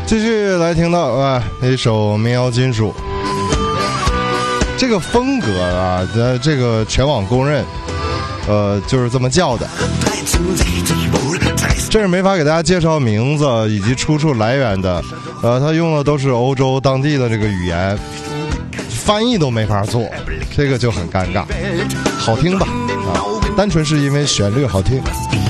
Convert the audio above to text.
继续来听到一首民谣金属，这个风格啊，这个全网公认，就是这么叫的。这是没法给大家介绍名字以及出处来源的，他用的都是欧洲当地的这个语言，翻译都没法做，这个就很尴尬。好听吧？单纯是因为旋律好听。